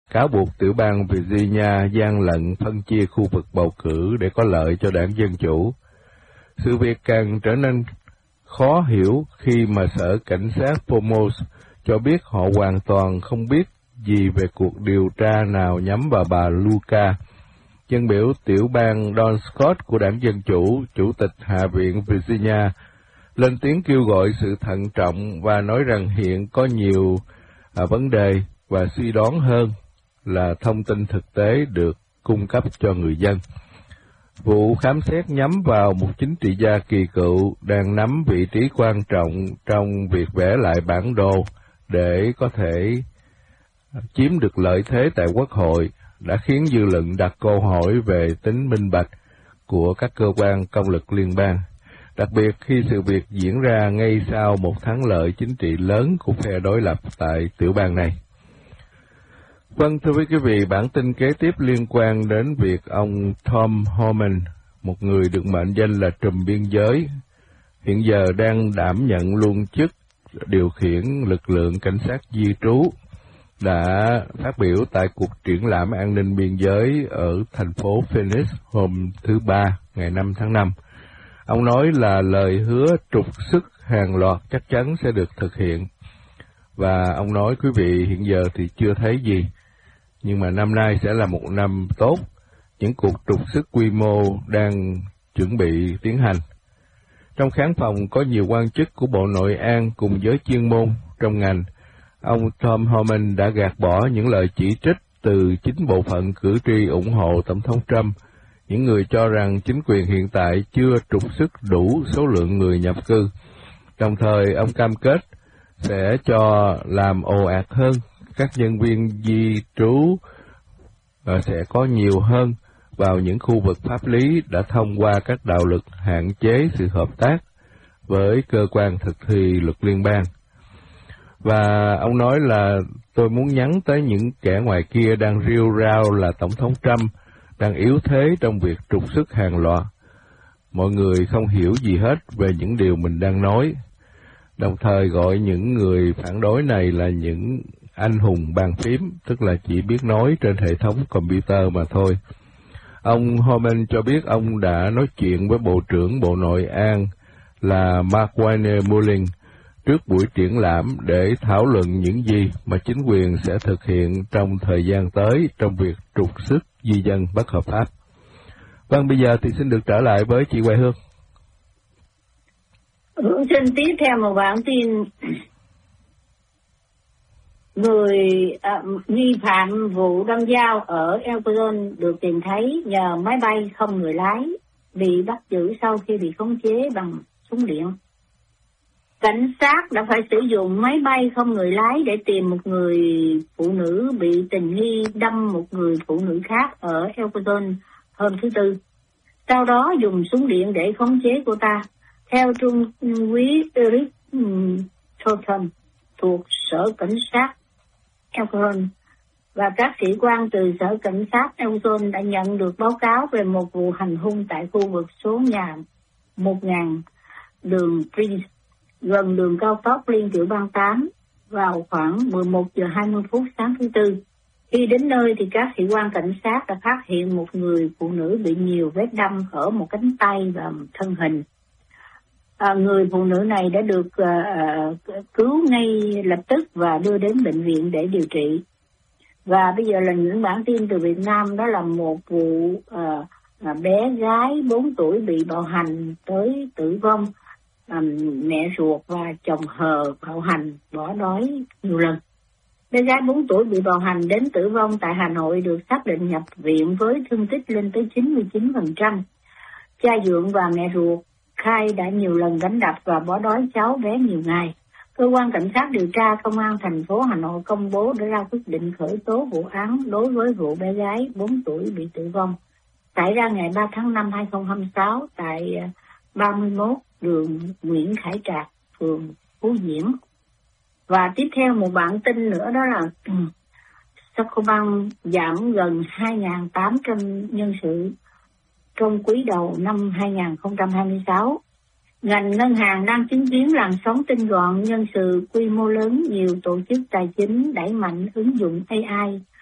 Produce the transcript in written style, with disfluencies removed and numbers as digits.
cáo buộc tiểu bang Virginia gian lận phân chia khu vực bầu cử để có lợi cho đảng Dân Chủ. Sự việc càng trở nên khó hiểu khi mà Sở Cảnh sát Pomos cho biết họ hoàn toàn không biết gì về cuộc điều tra nào nhắm vào bà Luca. Dân biểu tiểu bang Don Scott của đảng Dân Chủ, Chủ tịch Hạ viện Virginia, lên tiếng kêu gọi sự thận trọng và nói rằng hiện có nhiều vấn đề và suy đoán hơn là thông tin thực tế được cung cấp cho người dân. Vụ khám xét nhắm vào một chính trị gia kỳ cựu đang nắm vị trí quan trọng trong việc vẽ lại bản đồ để có thể chiếm được lợi thế tại Quốc hội đã khiến dư luận đặt câu hỏi về tính minh bạch của các cơ quan công lực liên bang, đặc biệt khi sự việc diễn ra ngay sau một thắng lợi chính trị lớn của phe đối lập tại tiểu bang này. Vâng, thưa quý vị, bản tin kế tiếp liên quan đến việc ông Tom Homan, một người được mệnh danh là trùm biên giới, hiện giờ đang đảm nhận luôn chức điều khiển lực lượng cảnh sát di trú, đã phát biểu tại cuộc triển lãm an ninh biên giới ở thành phố Phoenix hôm thứ Ba, ngày 5 tháng 5. Ông nói là lời hứa trục xuất hàng loạt chắc chắn sẽ được thực hiện. Và ông nói, quý vị, hiện giờ thì chưa thấy gì, nhưng mà năm nay sẽ là một năm tốt. Những cuộc trục xuất quy mô đang chuẩn bị tiến hành. Trong khán phòng có nhiều quan chức của Bộ Nội an cùng giới chuyên môn trong ngành. Ông Tom Homan đã gạt bỏ những lời chỉ trích từ chính bộ phận cử tri ủng hộ Tổng thống Trump, những người cho rằng chính quyền hiện tại chưa trục xuất đủ số lượng người nhập cư. Đồng thời, ông cam kết sẽ cho làm ồ ạt hơn, các nhân viên di trú sẽ có nhiều hơn vào những khu vực pháp lý đã thông qua các đạo luật hạn chế sự hợp tác với cơ quan thực thi luật liên bang. Và ông nói là tôi muốn nhắn tới những kẻ ngoài kia đang rêu rao là Tổng thống Trump đang yếu thế trong việc trục xuất hàng loạt. Mọi người không hiểu gì hết về những điều mình đang nói. Đồng thời gọi những người phản đối này là những anh hùng bàn phím, tức là chỉ biết nói trên hệ thống computer mà thôi. Ông Homan cho biết ông đã nói chuyện với Bộ trưởng Bộ Nội an là Mark Wayne Mullin trước buổi triển lãm để thảo luận những gì mà chính quyền sẽ thực hiện trong thời gian tới trong việc trục xuất di dân bất hợp pháp. Vâng, bây giờ thì xin được trở lại với chị Hoài Hương. Xin tiếp theo một bản tin. Người nghi phạm vụ đâm dao ở El Paso được tìm thấy nhờ máy bay không người lái, bị bắt giữ sau khi bị khống chế bằng súng điện. Cảnh sát đã phải sử dụng máy bay không người lái để tìm một người phụ nữ bị tình nghi đâm một người phụ nữ khác ở El Paso hôm thứ Tư. Sau đó dùng súng điện để khống chế cô ta. Theo Trung úy Eric Thornton thuộc Sở Cảnh sát El Paso và các sĩ quan từ Sở Cảnh sát El Paso đã nhận được báo cáo về một vụ hành hung tại khu vực số nhà 1000 đường Prince, gần đường cao tốc liên tiểu bang 8 vào khoảng 11 giờ 20 phút sáng thứ Tư. Khi đến nơi thì các sĩ quan cảnh sát đã phát hiện một người phụ nữ bị nhiều vết đâm ở một cánh tay và thân hình. Người phụ nữ này đã được cứu ngay lập tức và đưa đến bệnh viện để điều trị. Và bây giờ là những bản tin từ Việt Nam, đó là một vụ bé gái 4 tuổi bị bạo hành tới tử vong. Mẹ ruột và chồng hờ bạo hành, bỏ đói nhiều lần. Bé gái 4 tuổi bị bạo hành đến tử vong tại Hà Nội được xác định nhập viện với thương tích lên tới 99%. Cha dượng và mẹ ruột khai đã nhiều lần đánh đập và bỏ đói cháu bé nhiều ngày. Cơ quan cảnh sát điều tra công an thành phố Hà Nội công bố đã ra quyết định khởi tố vụ án đối với vụ bé gái 4 tuổi bị tử vong xảy ra ngày 3 tháng 5 2026 tại 31 đường Nguyễn Khải Trạc, phường Phú Diễn. Và tiếp theo một bản tin nữa, đó là Sacombank giảm gần 2.800 nhân sự trong quý đầu năm 2026. Ngành ngân hàng đang chứng kiến làn sóng tinh gọn nhân sự quy mô lớn, nhiều tổ chức tài chính đẩy mạnh ứng dụng AI